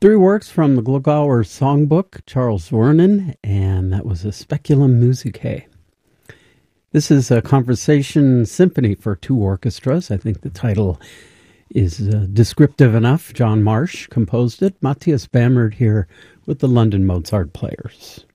Three works from the Glogauer Songbook, Charles Wernin, and that was a Speculum Musicae. This is a conversation symphony for two orchestras. I think the title is descriptive enough. John Marsh composed it. Matthias Bamert here with the London Mozart Players.